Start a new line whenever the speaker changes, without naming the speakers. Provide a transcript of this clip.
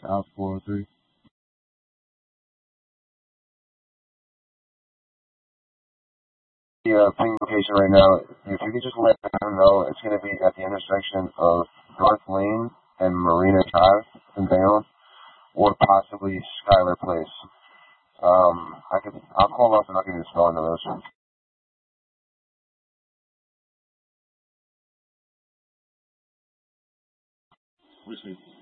out 403. The ping location right now, if you could just let them know, it's going to be at the intersection of North Lane and Marina Drive in Bayonne, or possibly Skylar Place. I'll call up and I'll give you the spelling of those. Receive.